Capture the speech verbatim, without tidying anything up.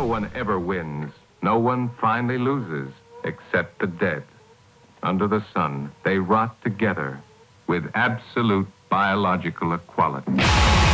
one ever wins. No one finally loses, except the dead. Under the sun, they rot together with absolute biological equality.